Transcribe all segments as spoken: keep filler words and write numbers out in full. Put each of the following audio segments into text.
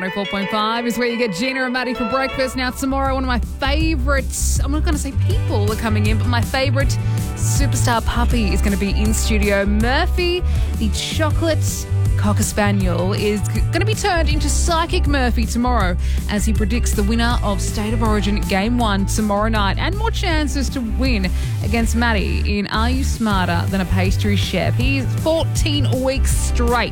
oh four point five is where you get Gina and Maddie for breakfast. Now, tomorrow, one of my favourites, I'm not going to say people are coming in, but my favourite superstar puppy is going to be in studio. Murphy, the chocolate Cocker Spaniel, is going to be turned into Psychic Murphy tomorrow as he predicts the winner of State of Origin Game one tomorrow night, and more chances to win against Maddie in Are You Smarter Than a Pastry Chef? He's fourteen weeks straight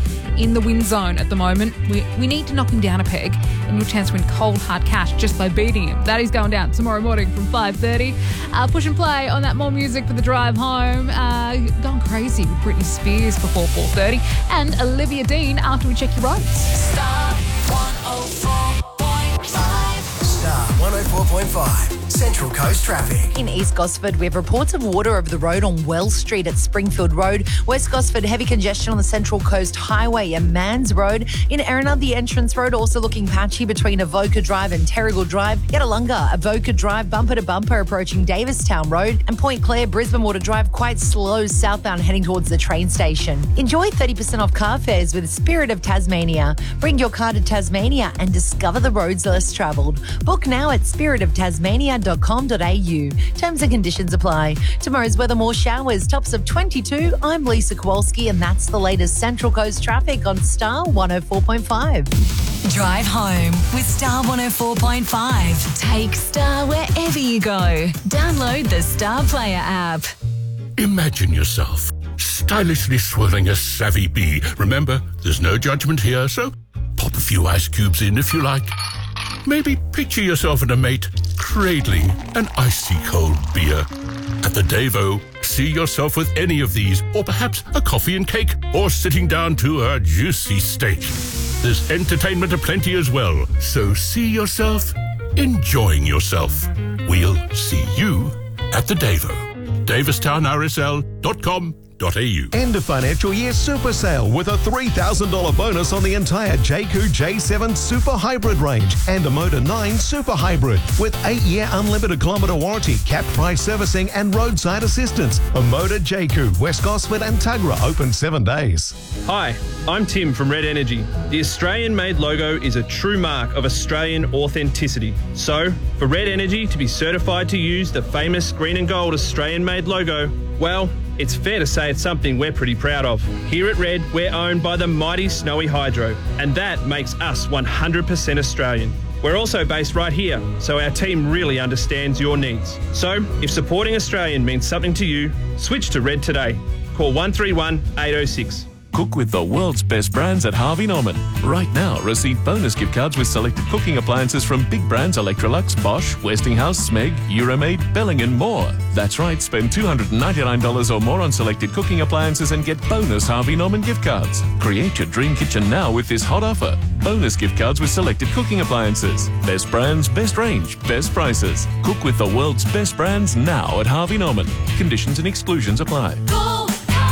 in the win zone at the moment. We, we need to knock him down a peg, and your chance to win cold hard cash just by beating him. That is going down tomorrow morning from five thirty. Uh, push and play on that. More music for the drive home. Uh, going crazy with Britney Spears before four thirty, and Olivia Dean after we check your roads. Star one oh four point five. Star one oh four point five. Central Coast traffic. In East Gosford, we have reports of water over the road on Wells Street at Springfield Road. West Gosford, heavy congestion on the Central Coast Highway and Mans Road. In Erina, the entrance road also looking patchy between Avoca Drive and Terrigal Drive. Yettalunga, Avoca Drive, bumper to bumper approaching Davistown Road. And Point Clare, Brisbane Water Drive, quite slow southbound heading towards the train station. Enjoy thirty percent off car fares with Spirit of Tasmania. Bring your car to Tasmania and discover the roads less travelled. Book now at spirit of tasmania dot com dot a u. Terms and conditions apply. Tomorrow's weather, more showers, tops of twenty-two. I'm Lisa Kowalski, and that's the latest Central Coast traffic on Star one oh four point five. Drive home with Star one oh four point five. Take Star wherever you go. Download the Star Player app. Imagine yourself stylishly swirling a savvy bee. Remember, there's no judgment here, so pop a few ice cubes in if you like. Maybe picture yourself and a mate cradling an icy cold beer. At the Davo, see yourself with any of these, or perhaps a coffee and cake, or sitting down to a juicy steak. There's entertainment aplenty as well, so see yourself enjoying yourself. We'll see you at the Davo. davistown r s l dot com dot a u. End of financial year super sale with a three thousand dollars bonus on the entire J Q J seven Super Hybrid range and a Motor nine Super Hybrid with eight year unlimited kilometre warranty, capped price servicing and roadside assistance. A Motor J Q, West Gosford and Tuggerah open seven days. Hi, I'm Tim from Red Energy. The Australian-made logo is a true mark of Australian authenticity. So, for Red Energy to be certified to use the famous green and gold Australian-made logo, well, it's fair to say it's something we're pretty proud of. Here at Red, we're owned by the mighty Snowy Hydro, and that makes us one hundred percent Australian. We're also based right here, so our team really understands your needs. So, if supporting Australian means something to you, switch to Red today. Call one three one, eight oh six. Cook with the world's best brands at Harvey Norman. Right now, receive bonus gift cards with selected cooking appliances from big brands Electrolux, Bosch, Westinghouse, Smeg, Euromaid, Belling and more. That's right, spend two hundred ninety-nine dollars or more on selected cooking appliances and get bonus Harvey Norman gift cards. Create your dream kitchen now with this hot offer. Bonus gift cards with selected cooking appliances. Best brands, best range, best prices. Cook with the world's best brands now at Harvey Norman. Conditions and exclusions apply. Go!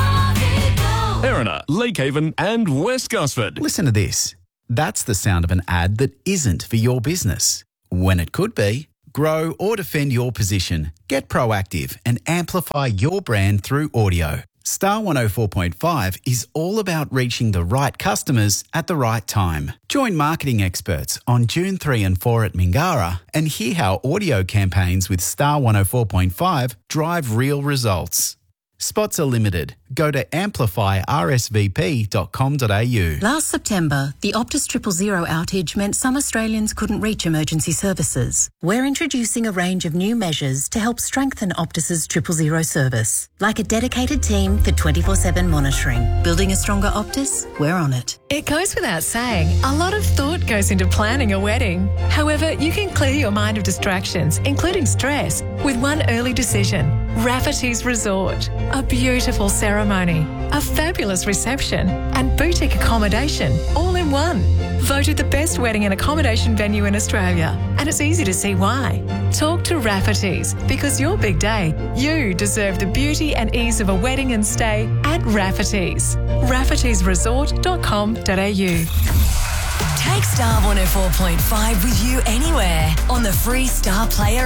Erina, Lakehaven and West Gosford. Listen to this. That's the sound of an ad that isn't for your business, when it could be. Grow or defend your position. Get proactive and amplify your brand through audio. Star one oh four point five is all about reaching the right customers at the right time. Join marketing experts on June third and fourth at Mingara and hear how audio campaigns with Star one oh four point five drive real results. Spots are limited. Go to amplify r s v p dot com dot a u. Last September, the Optus Triple Zero outage meant some Australians couldn't reach emergency services. We're introducing a range of new measures to help strengthen Optus's Triple Zero service, like a dedicated team for twenty-four seven monitoring. Building a stronger Optus? We're on it. It goes without saying, a lot of thought goes into planning a wedding. However, you can clear your mind of distractions, including stress, with one early decision. Rafferty's Resort. A beautiful ceremony, a fabulous reception, and boutique accommodation all in one. Voted the best wedding and accommodation venue in Australia. And it's easy to see why. Talk to Rafferty's, because your big day, you deserve the beauty and ease of a wedding and stay at Rafferty's. raffertys resort dot com dot a u. Take Star one oh four point five with you anywhere on the free Star Player